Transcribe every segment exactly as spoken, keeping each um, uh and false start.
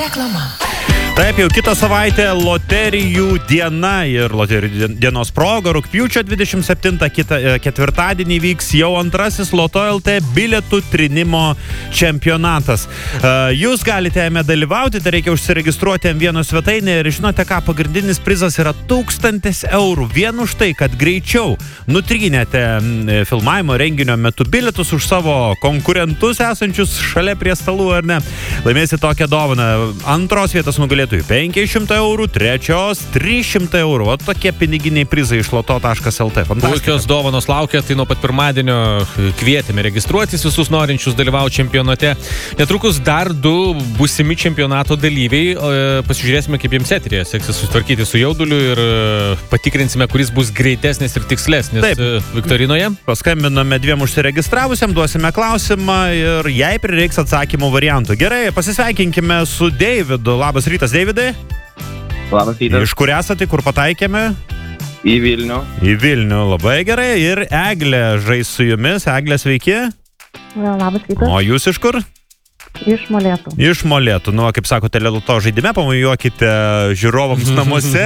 Reklama. Taip, jau kitą savaitę loterijų diena ir loterijų dienos proga rugpjūčio dvidešimt septintą kitą, ketvirtadienį vyks jau antrasis Loto L T bilietų trinimo čempionatas. Jūs galite jame dalyvauti, tai reikia užsiregistruoti M vieno svetainę ir žinote ką, pagrindinis prizas yra tūkstantis eurų. Vien už tai, kad greičiau nutrynėte filmavimo renginio metu bilietus už savo konkurentus esančius šalia prie stalų, ar ne, laimėsi tokią dovaną. Antros vietos nugalėtojų penki šimtai eurų, trečios trys šimtai eurų. O tokie piniginiai prizai iš loto taškas el t. Kokios dovanos laukia, tai nuo pat pirmadienio kvietėme registruotis visus norinčius dalyvauti čempionate. Netrukus dar du būsimi čempionato dalyviai. Pasižiūrėsime, kaip jiems eterėje seksis sutvarkyti su jauduliu ir patikrinsime, kuris bus greitesnis ir tikslesnis. Taip. Viktorinoje. Paskambiname dviem užsiregistravusiam, duosime klausimą ir jei prireiks atsakymų variantų. Gerai, pasisveikinkime su Deividu. Labas rytas, Deividai. Labas rytas. Iš kur esate, kur pataikėme? Į Vilnių. Į Vilnių, labai gerai. Ir Eglė žais su jumis. Eglė, sveiki. Labas rytas. O jūs iš kur? Iš Molėtų. Iš Molėtų. Nu, kaip sako, teleloto žaidime, pamojuokite žiūrovams namuose.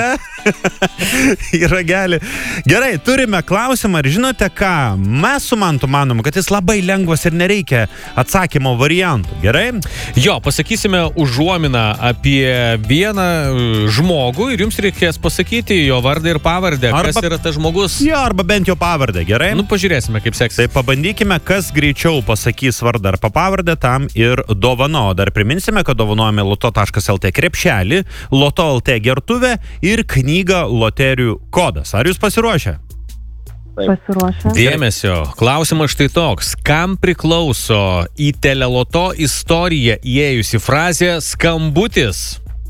Yra gali. Gerai, turime klausimą ir žinote ką? Mes su Mantu manom, kad jis labai lengvas ir nereikia atsakymo variantų. Gerai? Jo, pasakysime užuominą apie vieną žmogų ir jums reikės pasakyti jo vardą ir pavardę. Arba, kas yra tas žmogus? Jo, arba bent jo pavardę, gerai? Nu, pažiūrėsime, kaip seksis. Tai pabandykime, kas greičiau pasakys vardą ar pavardę, tam ir dovana. O dar priminsime, kad dovanojame loto taškas el t krepšelį, Loto L T gertuvę ir knygą Loterijų kodas. Ar jūs pasiruošę? Pasiruošę. Dėmesio. Klausimas štai toks. Kam priklauso į teleloto istoriją įėjusi frazė skambutis?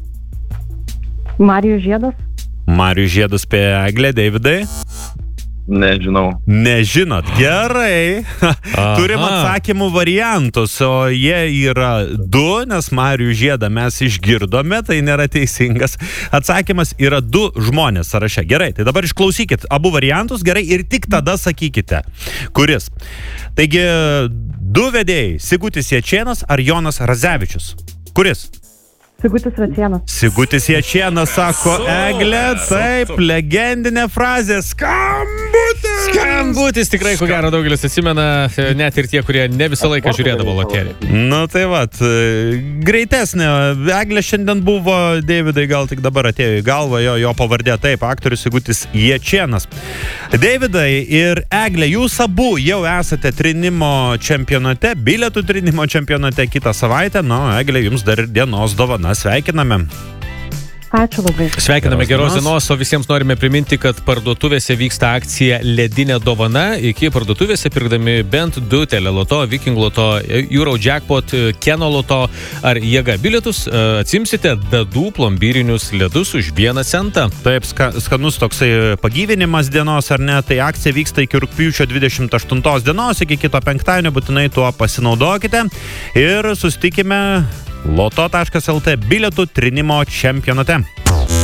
Marijus Žiedas. Marijus Žiedas spė Eglė, Deividai. Nežinau. Nežinot. Gerai. Turim atsakymų variantus, o jie yra du, nes Marijų Žiedą mes išgirdome, tai nėra teisingas. Atsakymas yra du žmonės sąraše. Gerai, tai dabar išklausykit abu variantus, gerai, ir tik tada sakykite, kuris. Taigi, du vedėjai, Sigutis Jačėnas ar Jonas Radzevičius? Kuris? Sigutis Jačėnas. Sigutis Jačėnas, sako Eglė, taip, legendinė frazė, skambutis! Skambutis, tikrai, ko gero, daugelis atsimena, net ir tie, kurie ne visą laiką žiūrėdavo loteriją. Nu, tai vat, greitesnė. Eglė šiandien buvo, Deividai gal tik dabar atėjo į galvą, jo, jo pavardė, taip, aktorius Sigutis Jačėnas. Deividai ir Eglė, jūs abu jau esate trinimo čempionate, bilietų trinimo čempionate kitą savaitę, nu, Eglė, jums dar ir dienos dovana. Sveikiname. Ačiū labai. Sveikiname, geros dienos, o visiems norime priminti, kad parduotuvėse vyksta akcija Ledinė dovana. Iki parduotuvėse pirkdami bent du teleloto, Viking loto, Euro Jackpot, Keno loto ar Jėga bilietus, atsimsite dadų plombyrinius ledus už vieną centą. Taip, ska, skanus toksai pagyvinimas dienos, ar ne? Tai akcija vyksta iki rugpjūčio dvidešimt aštuntos dienos, iki kito penktadienio, būtinai tuo pasinaudokite ir susitikime Loto taškas el t bilietų trinimo čempionate.